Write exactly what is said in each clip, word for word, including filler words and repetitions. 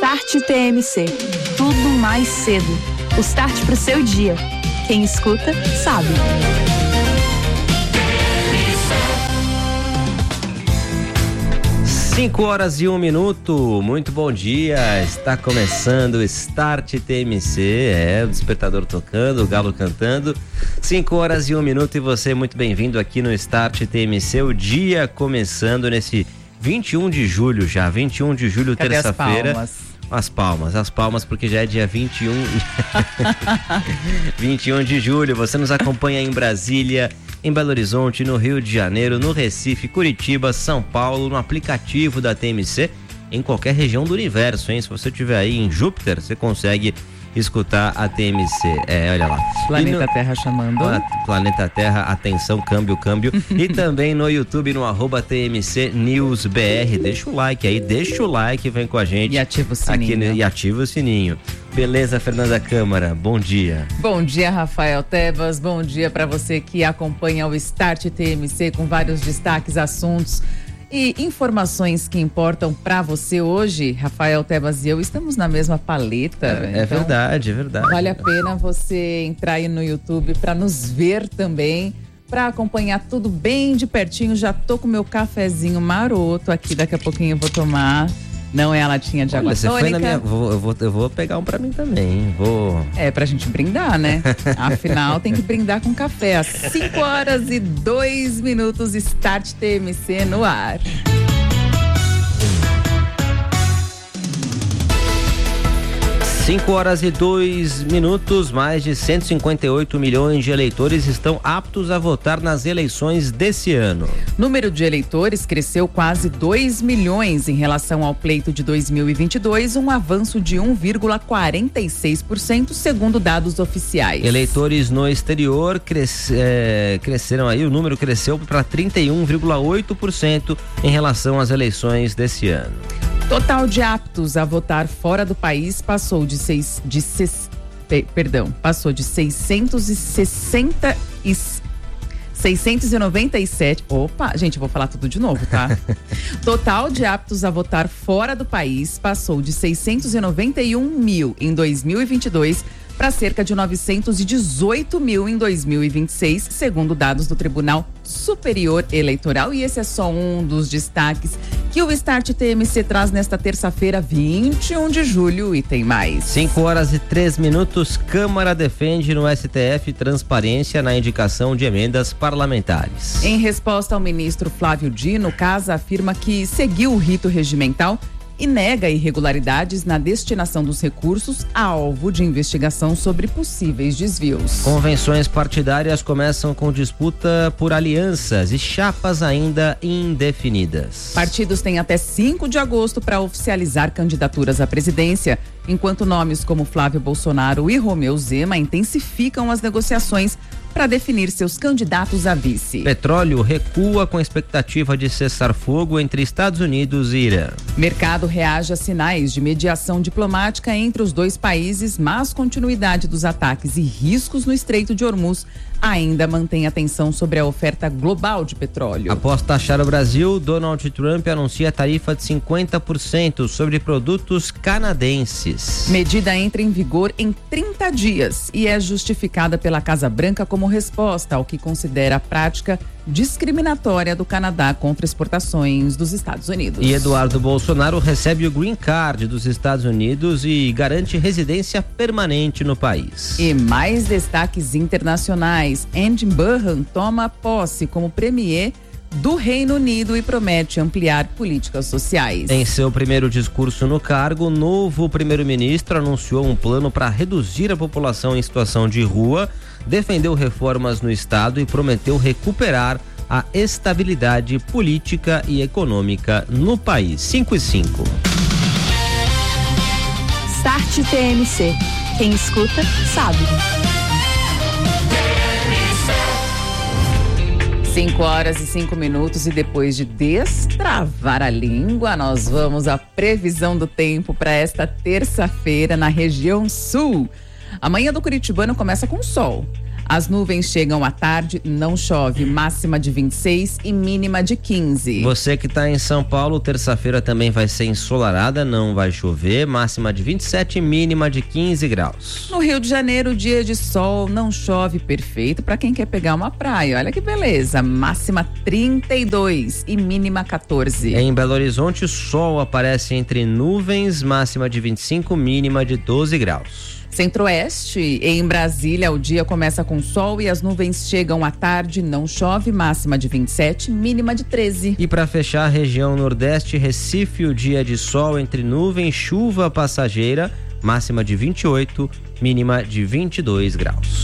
Start T M C. Tudo mais cedo. O start pro seu dia. Quem escuta, sabe. Cinco horas e um minuto, muito bom dia, está começando o Start T M C, é, o despertador tocando, o galo cantando, cinco horas e um minuto e você muito bem-vindo aqui no Start T M C, o dia começando nesse vinte e um de julho já, vinte e um de julho, terça-feira. As palmas, as palmas, porque já é dia vinte e um, vinte e um de julho, você nos acompanha em Brasília, em Belo Horizonte, no Rio de Janeiro, no Recife, Curitiba, São Paulo, no aplicativo da T M C, em qualquer região do universo, hein? Se você estiver aí em Júpiter, você consegue escutar a T M C. É, olha lá. Planeta no... Terra chamando. Planeta Terra, atenção, câmbio, câmbio. E também no YouTube, no arroba T M C News B R. Deixa o like aí, deixa o like, vem com a gente. E ativa o sininho. Aqui, e ativa o sininho. Beleza, Fernanda Câmara, bom dia. Bom dia, Rafael Tebas, bom dia para você que acompanha o Start T M C com vários destaques, assuntos e informações que importam para você hoje. Rafael Tebas e eu estamos na mesma paleta. É, então é verdade, é verdade. Vale a pena você entrar aí no YouTube para nos ver também, para acompanhar tudo bem de pertinho. Já tô com meu cafezinho maroto aqui, daqui a pouquinho eu vou tomar. Não é a latinha de água Olha, você tônica. foi na minha, vou, eu, vou, eu vou pegar um pra mim também. Vou... É, pra gente brindar, né? Afinal, tem que brindar com café. Às cinco horas e dois minutos, Start T M C no ar. cinco horas e dois minutos, mais de cento e cinquenta e oito milhões de eleitores estão aptos a votar nas eleições desse ano. Número de eleitores cresceu quase dois milhões em relação ao pleito de dois mil e vinte e dois, um avanço de um vírgula quarenta e seis por cento, segundo dados oficiais. Eleitores no exterior cres, é, cresceram aí, o número cresceu para trinta e um vírgula oito por cento em relação às eleições desse ano. Total de aptos a votar fora do país passou de seis, de seis, perdão, passou de seiscentos e sessenta e seiscentos e noventa e sete. Opa, gente, eu vou falar tudo de novo, tá? Total de aptos a votar fora do país passou de seiscentos e noventa e um mil em dois mil e vinte e dois para cerca de novecentos e dezoito mil em dois mil e vinte e seis, segundo dados do Tribunal Superior Eleitoral. E esse é só um dos destaques que o Start T M C traz nesta terça-feira, vinte e um de julho, e tem mais. cinco horas e três minutos, Câmara defende no S T F transparência na indicação de emendas parlamentares. Em resposta ao ministro Flávio Dino, Casa afirma que seguiu o rito regimental e nega irregularidades na destinação dos recursos alvo de investigação sobre possíveis desvios. Convenções partidárias começam com disputa por alianças e chapas ainda indefinidas. Partidos têm até cinco de agosto para oficializar candidaturas à presidência, enquanto nomes como Flávio Bolsonaro e Romeu Zema intensificam as negociações para definir seus candidatos a vice. Petróleo recua com expectativa de cessar-fogo entre Estados Unidos e Irã. Mercado reage a sinais de mediação diplomática entre os dois países, mas continuidade dos ataques e riscos no Estreito de Hormuz ainda mantém atenção sobre a oferta global de petróleo. Após taxar o Brasil, Donald Trump anuncia tarifa de cinquenta por cento sobre produtos canadenses. Medida entra em vigor em trinta dias e é justificada pela Casa Branca como resposta ao que considera a prática discriminatória do Canadá contra exportações dos Estados Unidos. E Eduardo Bolsonaro recebe o Green Card dos Estados Unidos e garante residência permanente no país. E mais destaques internacionais. Andy Burnham toma posse como premier do Reino Unido e promete ampliar políticas sociais. Em seu primeiro discurso no cargo, o novo primeiro-ministro anunciou um plano para reduzir a população em situação de rua, defendeu reformas no Estado e prometeu recuperar a estabilidade política e econômica no país. cinco e cinco. Start T M C. Quem escuta, sabe. cinco horas e cinco minutos e depois de destravar a língua, nós vamos à previsão do tempo para esta terça-feira na região sul. A manhã do Curitibano começa com sol. As nuvens chegam à tarde, não chove, máxima de vinte e seis e mínima de quinze. Você que está em São Paulo, terça-feira também vai ser ensolarada, não vai chover, máxima de vinte e sete e mínima de quinze graus. No Rio de Janeiro, dia de sol, não chove, perfeito para quem quer pegar uma praia. Olha que beleza, máxima trinta e dois e mínima quatorze. Em Belo Horizonte, o sol aparece entre nuvens, máxima de vinte e cinco, mínima de doze graus. Centro-Oeste, em Brasília, o dia começa com sol e as nuvens chegam à tarde, não chove, máxima de vinte e sete, mínima de treze. E para fechar a região Nordeste, Recife, o dia de sol entre nuvens, chuva passageira, máxima de vinte e oito, mínima de vinte e dois graus.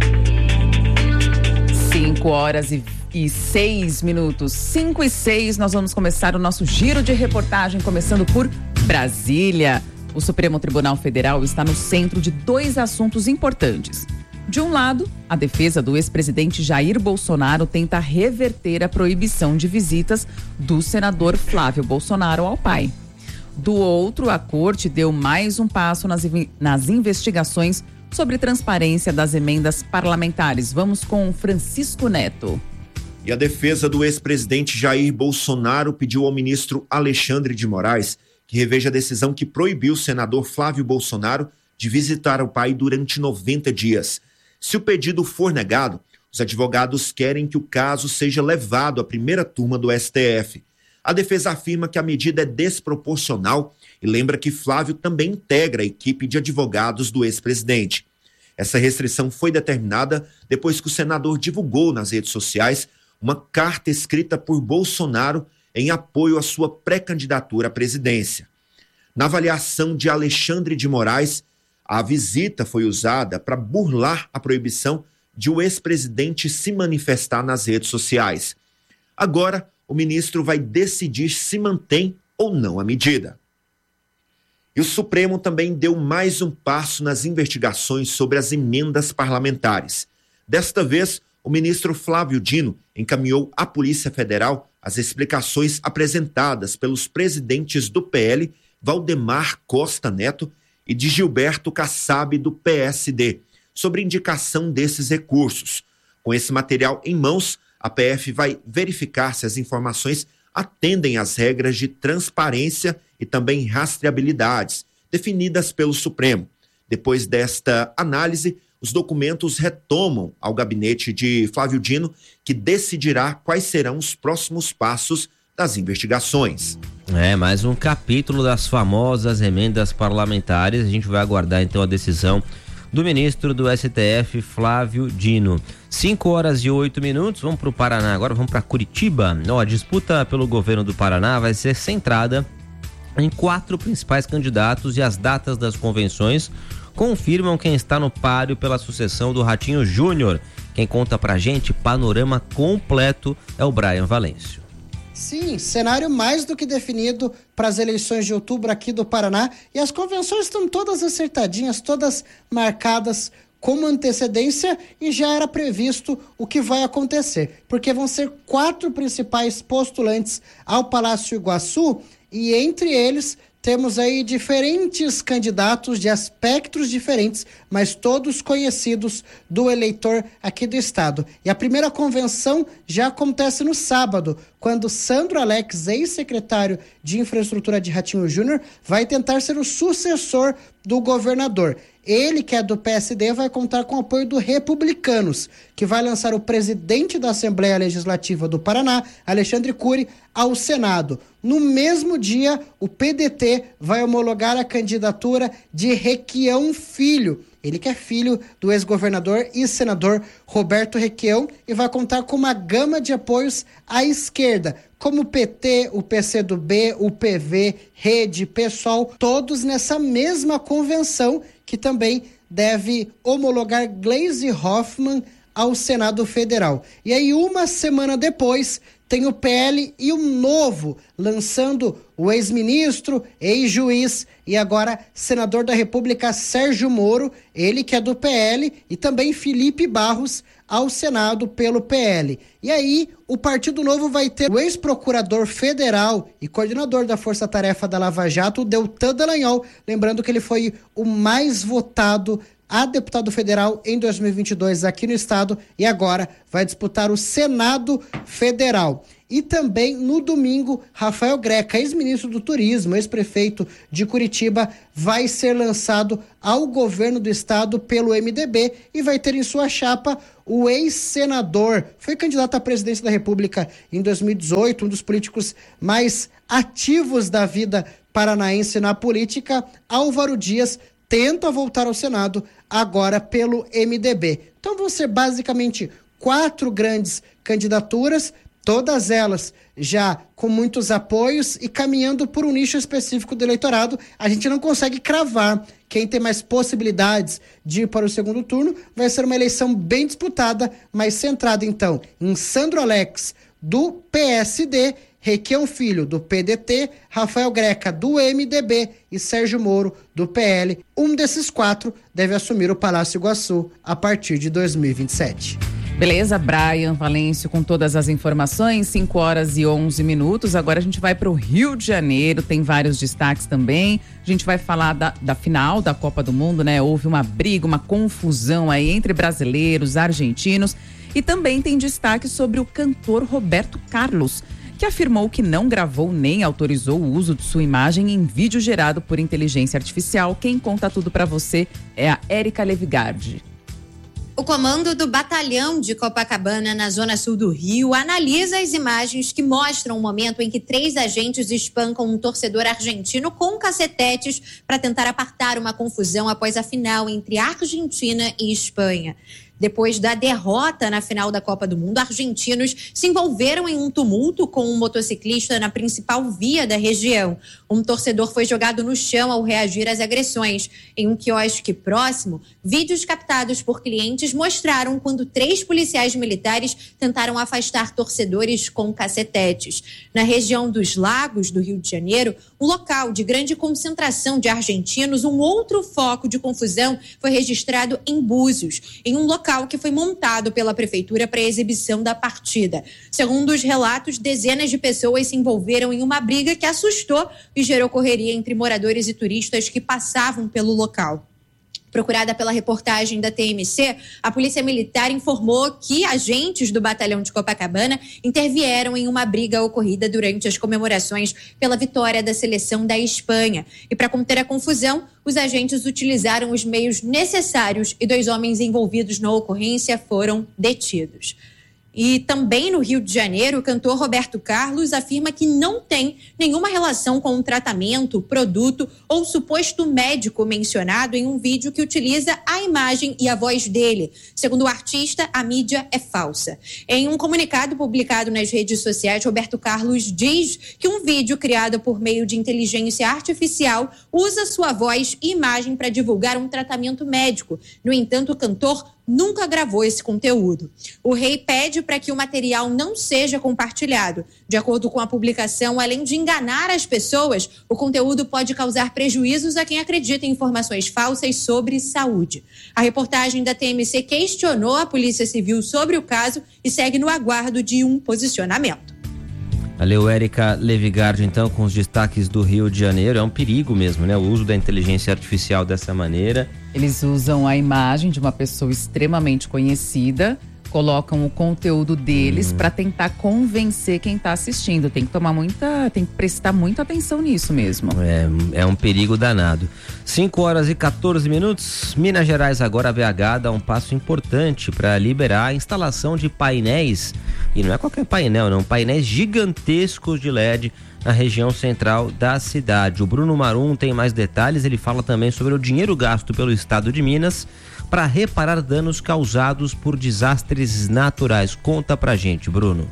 cinco horas e E seis minutos, cinco e seis, nós vamos começar o nosso giro de reportagem, começando por Brasília. O Supremo Tribunal Federal está no centro de dois assuntos importantes. De um lado, a defesa do ex-presidente Jair Bolsonaro tenta reverter a proibição de visitas do senador Flávio Bolsonaro ao pai. Do outro, a corte deu mais um passo nas, nas investigações sobre transparência das emendas parlamentares. Vamos com Francisco Neto. E a defesa do ex-presidente Jair Bolsonaro pediu ao ministro Alexandre de Moraes que reveja a decisão que proibiu o senador Flávio Bolsonaro de visitar o pai durante noventa dias. Se o pedido for negado, os advogados querem que o caso seja levado à primeira turma do S T F. A defesa afirma que a medida é desproporcional e lembra que Flávio também integra a equipe de advogados do ex-presidente. Essa restrição foi determinada depois que o senador divulgou nas redes sociais uma carta escrita por Bolsonaro em apoio à sua pré-candidatura à presidência. Na avaliação de Alexandre de Moraes, a visita foi usada para burlar a proibição de o ex-presidente se manifestar nas redes sociais. Agora, o ministro vai decidir se mantém ou não a medida. E o Supremo também deu mais um passo nas investigações sobre as emendas parlamentares. Desta vez, o ministro Flávio Dino encaminhou à Polícia Federal as explicações apresentadas pelos presidentes do P L, Valdemar Costa Neto, e de Gilberto Kassab, do P S D, sobre indicação desses recursos. Com esse material em mãos, a P F vai verificar se as informações atendem às regras de transparência e também rastreabilidades definidas pelo Supremo. Depois desta análise, os documentos retomam ao gabinete de Flávio Dino, que decidirá quais serão os próximos passos das investigações. É, mais um capítulo das famosas emendas parlamentares. A gente vai aguardar então a decisão do ministro do S T F, Flávio Dino. cinco horas e oito minutos, vamos para o Paraná agora, vamos para Curitiba. Ó, a disputa pelo governo do Paraná vai ser centrada em quatro principais candidatos e as datas das convenções confirmam quem está no páreo pela sucessão do Ratinho Júnior. Quem conta pra gente panorama completo é o Brian Valêncio. Sim, cenário mais do que definido para as eleições de outubro aqui do Paraná, e as convenções estão todas acertadinhas, todas marcadas como antecedência, e já era previsto o que vai acontecer, porque vão ser quatro principais postulantes ao Palácio Iguaçu, e entre eles temos aí diferentes candidatos de aspectos diferentes, mas todos conhecidos do eleitor aqui do estado. E a primeira convenção já acontece no sábado, quando Sandro Alex, ex-secretário de Infraestrutura de Ratinho Júnior, vai tentar ser o sucessor do governador. Ele, que é do P S D, vai contar com o apoio do Republicanos, que vai lançar o presidente da Assembleia Legislativa do Paraná, Alexandre Cury, ao Senado. No mesmo dia, o P D T vai homologar a candidatura de Requião Filho. Ele que é filho do ex-governador e senador Roberto Requião, e vai contar com uma gama de apoios à esquerda, como o P T, o P C do B, o P V, Rede, PSOL, todos nessa mesma convenção, que também deve homologar Gleisi Hoffmann ao Senado Federal. E aí, uma semana depois, tem o P L e o Novo, lançando o ex-ministro, ex-juiz e agora senador da República Sérgio Moro, ele que é do P L, e também Felipe Barros ao Senado pelo P L. E aí, o Partido Novo vai ter o ex-procurador federal e coordenador da Força Tarefa da Lava Jato, Deltan Dallagnol, lembrando que ele foi o mais votado a deputado federal em dois mil e vinte e dois aqui no estado e agora vai disputar o Senado Federal. E também no domingo, Rafael Greca, ex-ministro do Turismo, ex-prefeito de Curitiba, vai ser lançado ao governo do estado pelo M D B e vai ter em sua chapa o ex-senador, foi candidato à presidência da República em dois mil e dezoito, um dos políticos mais ativos da vida paranaense na política, Álvaro Dias, tenta voltar ao Senado agora pelo M D B. Então vão ser basicamente quatro grandes candidaturas, todas elas já com muitos apoios e caminhando por um nicho específico do eleitorado. A gente não consegue cravar quem tem mais possibilidades de ir para o segundo turno. Vai ser uma eleição bem disputada, mas centrada então em Sandro Alex, do P S D, Requião Filho, do P D T, Rafael Greca, do M D B e Sérgio Moro, do P L. Um desses quatro deve assumir o Palácio Iguaçu a partir de dois mil e vinte e sete. Beleza, Brian Valêncio com todas as informações, cinco horas e onze minutos. Agora a gente vai para o Rio de Janeiro, tem vários destaques também. A gente vai falar da, da final da Copa do Mundo, né? Houve uma briga, uma confusão aí entre brasileiros, argentinos. E também tem destaque sobre o cantor Roberto Carlos, que afirmou que não gravou nem autorizou o uso de sua imagem em vídeo gerado por inteligência artificial. Quem conta tudo para você é a Érica Levigardi. O comando do Batalhão de Copacabana, na zona sul do Rio, analisa as imagens que mostram o momento em que três agentes espancam um torcedor argentino com cacetetes para tentar apartar uma confusão após a final entre Argentina e Espanha. Depois da derrota na final da Copa do Mundo, argentinos se envolveram em um tumulto com um motociclista na principal via da região. Um torcedor foi jogado no chão ao reagir às agressões. Em um quiosque próximo, vídeos captados por clientes mostraram quando três policiais militares tentaram afastar torcedores com cacetetes. Na região dos Lagos, do Rio de Janeiro, um local de grande concentração de argentinos, um outro foco de confusão foi registrado em Búzios, em um local que foi montado pela prefeitura para a exibição da partida. Segundo os relatos, dezenas de pessoas se envolveram em uma briga que assustou e gerou correria entre moradores e turistas que passavam pelo local. Procurada pela reportagem da T M C, a Polícia Militar informou que agentes do Batalhão de Copacabana intervieram em uma briga ocorrida durante as comemorações pela vitória da seleção da Espanha. E para conter a confusão, os agentes utilizaram os meios necessários e dois homens envolvidos na ocorrência foram detidos. E também no Rio de Janeiro, o cantor Roberto Carlos afirma que não tem nenhuma relação com um tratamento, produto ou suposto médico mencionado em um vídeo que utiliza a imagem e a voz dele. Segundo o artista, a mídia é falsa. Em um comunicado publicado nas redes sociais, Roberto Carlos diz que um vídeo criado por meio de inteligência artificial usa sua voz e imagem para divulgar um tratamento médico. No entanto, o cantor nunca gravou esse conteúdo. O rei pede para que o material não seja compartilhado. De acordo com a publicação, além de enganar as pessoas, o conteúdo pode causar prejuízos a quem acredita em informações falsas sobre saúde. A reportagem da T M C questionou a Polícia Civil sobre o caso e segue no aguardo de um posicionamento. Valeu, Érica Levigardi, então, com os destaques do Rio de Janeiro. É um perigo mesmo, né? O uso da inteligência artificial dessa maneira. Eles usam a imagem de uma pessoa extremamente conhecida, colocam o conteúdo deles hum. para tentar convencer quem está assistindo. Tem que tomar muita, tem que prestar muita atenção nisso mesmo. É, é um perigo danado. cinco horas e quatorze minutos. Minas Gerais agora, a B H dá um passo importante para liberar a instalação de painéis. E não é qualquer painel, não. Painéis gigantescos de L E D na região central da cidade. O Bruno Marum tem mais detalhes. Ele fala também sobre o dinheiro gasto pelo estado de Minas para reparar danos causados por desastres naturais. Conta pra gente, Bruno.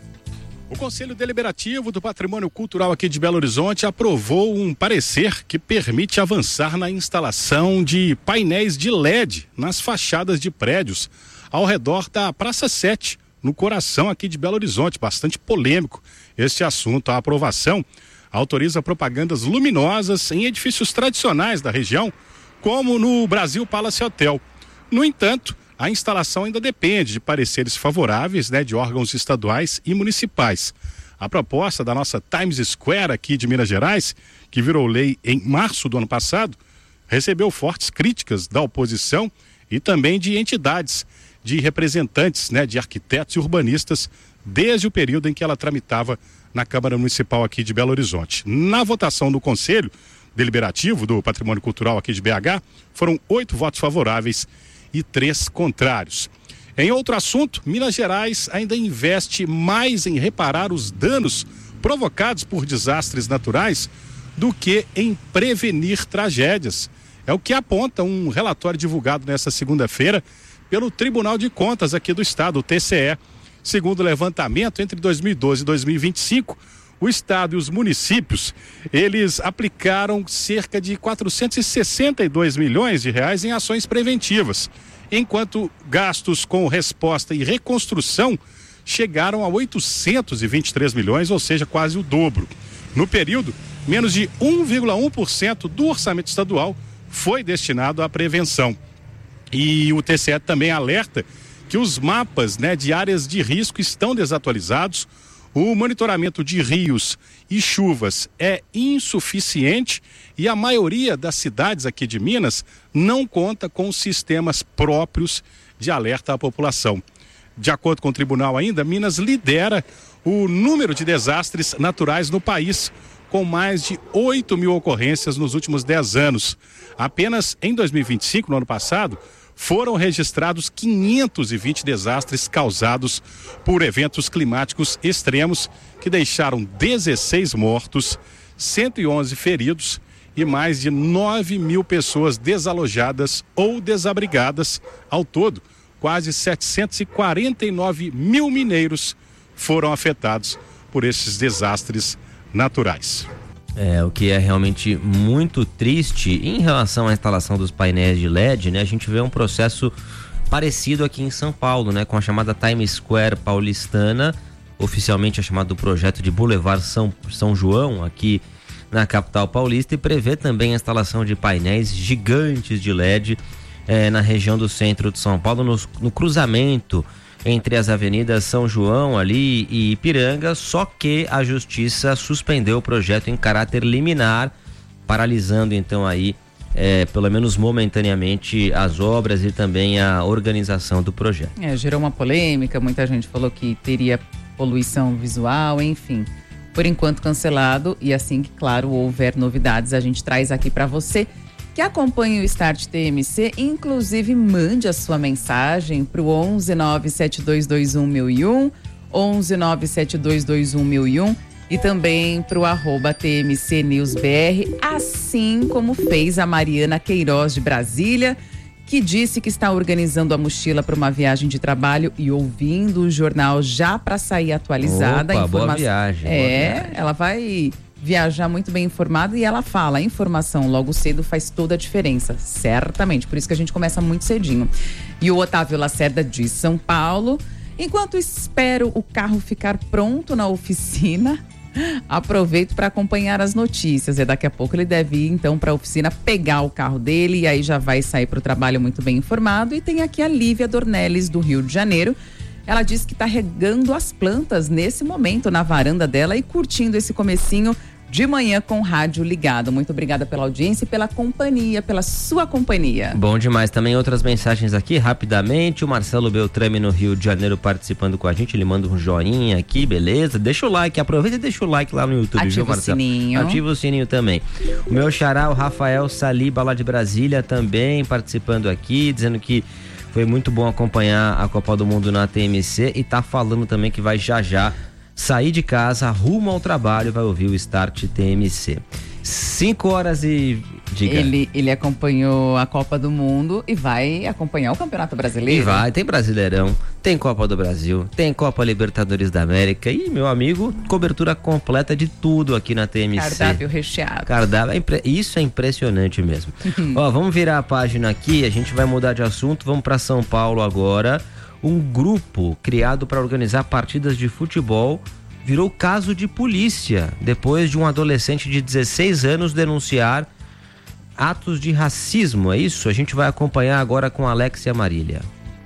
O Conselho Deliberativo do Patrimônio Cultural aqui de Belo Horizonte aprovou um parecer que permite avançar na instalação de painéis de L E D nas fachadas de prédios ao redor da Praça sete, no coração aqui de Belo Horizonte. Bastante polêmico este assunto. A aprovação autoriza propagandas luminosas em edifícios tradicionais da região, como no Brasil Palace Hotel. No entanto, a instalação ainda depende de pareceres favoráveis, né, de órgãos estaduais e municipais. A proposta da nossa Times Square aqui de Minas Gerais, que virou lei em março do ano passado, recebeu fortes críticas da oposição e também de entidades, de representantes, né, de arquitetos e urbanistas, desde o período em que ela tramitava na Câmara Municipal aqui de Belo Horizonte. Na votação do Conselho Deliberativo do Patrimônio Cultural aqui de B H, foram oito votos favoráveis e três contrários. Em outro assunto, Minas Gerais ainda investe mais em reparar os danos provocados por desastres naturais do que em prevenir tragédias. É o que aponta um relatório divulgado nesta segunda-feira pelo Tribunal de Contas aqui do Estado, o T C E. Segundo o levantamento, entre dois mil e doze e dois mil e vinte e cinco, o Estado e os municípios, eles aplicaram cerca de quatrocentos e sessenta e dois milhões de reais em ações preventivas, enquanto gastos com resposta e reconstrução chegaram a oitocentos e vinte e três milhões, ou seja, quase o dobro. No período, menos de um vírgula um por cento do orçamento estadual foi destinado à prevenção. E o T C E também alerta que os mapas, né, de áreas de risco estão desatualizados, o monitoramento de rios e chuvas é insuficiente e a maioria das cidades aqui de Minas não conta com sistemas próprios de alerta à população. De acordo com o tribunal ainda, Minas lidera o número de desastres naturais no país, com mais de oito mil ocorrências nos últimos dez anos. Apenas em dois mil e vinte e cinco, no ano passado, foram registrados quinhentos e vinte desastres causados por eventos climáticos extremos que deixaram dezesseis mortos, cento e onze feridos e mais de nove mil pessoas desalojadas ou desabrigadas. Ao todo, quase setecentos e quarenta e nove mil mineiros foram afetados por esses desastres naturais. É, o que é realmente muito triste em relação à instalação dos painéis de L E D, né? A gente vê um processo parecido aqui em São Paulo, né? Com a chamada Times Square paulistana, oficialmente é chamado do projeto de Boulevard São, São João, aqui na capital paulista, e prevê também a instalação de painéis gigantes de L E D é, na região do centro de São Paulo, no, no cruzamento entre as avenidas São João ali e Ipiranga, só que a justiça suspendeu o projeto em caráter liminar, paralisando então aí, é, pelo menos momentaneamente, as obras e também a organização do projeto. É, gerou uma polêmica, muita gente falou que teria poluição visual, enfim. Por enquanto cancelado, e assim que, claro, houver novidades, a gente traz aqui para você que acompanha o Start T M C, inclusive mande a sua mensagem para o onze nove sete dois dois um mil e um, onze nove sete dois dois um mil e um e também para o arroba T M C News B R, assim como fez a Mariana Queiroz de Brasília, que disse que está organizando a mochila para uma viagem de trabalho e ouvindo o jornal já para sair atualizada. Opa, a informação. boa viagem. É, boa viagem. Ela vai viajar muito bem informada e ela fala, a informação logo cedo faz toda a diferença, certamente, por isso que a gente começa muito cedinho. E o Otávio Lacerda de São Paulo, enquanto espero o carro ficar pronto na oficina, aproveito para acompanhar as notícias, e daqui a pouco ele deve ir então para a oficina pegar o carro dele e aí já vai sair para o trabalho muito bem informado. E tem aqui a Lívia Dornelles do Rio de Janeiro. Ela disse que está regando as plantas nesse momento na varanda dela e curtindo esse comecinho de manhã com o rádio ligado. Muito obrigada pela audiência e pela companhia, pela sua companhia. Bom demais. Também outras mensagens aqui, rapidamente. O Marcelo Beltrame no Rio de Janeiro participando com a gente. Ele manda um joinha aqui, beleza? Deixa o like, aproveita e deixa o like lá no YouTube, Ativa viu, Marcelo? o sininho. Ativa o sininho também. O meu xará, o Rafael Saliba, lá de Brasília, também participando aqui, dizendo que foi muito bom acompanhar a Copa do Mundo na T M C e tá falando também que vai já já sair de casa, rumo ao trabalho, vai ouvir o Start T M C. cinco horas e... Diga. Ele, ele acompanhou a Copa do Mundo e vai acompanhar o Campeonato Brasileiro. E vai, tem Brasileirão, tem Copa do Brasil, tem Copa Libertadores da América e, meu amigo, cobertura completa de tudo aqui na T M C. Cardápio recheado. Cardápio, é impre... isso é impressionante mesmo. Ó, vamos virar a página aqui, a gente vai mudar de assunto, vamos para São Paulo agora. Um grupo criado para organizar partidas de futebol virou caso de polícia, depois de um adolescente de dezesseis anos denunciar atos de racismo, é isso? A gente vai acompanhar agora com Alexia Marília.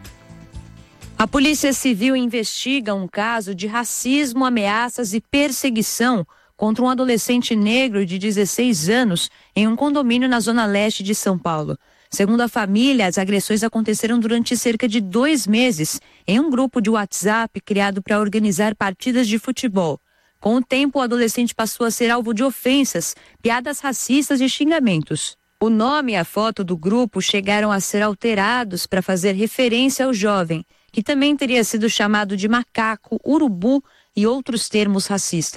A Polícia Civil investiga um caso de racismo, ameaças e perseguição contra um adolescente negro de dezesseis anos em um condomínio na zona leste de São Paulo. Segundo a família, as agressões aconteceram durante cerca de dois meses em um grupo de WhatsApp criado para organizar partidas de futebol. Com o tempo, o adolescente passou a ser alvo de ofensas, piadas racistas e xingamentos. O nome e a foto do grupo chegaram a ser alterados para fazer referência ao jovem, que também teria sido chamado de macaco, urubu e outros termos racistas.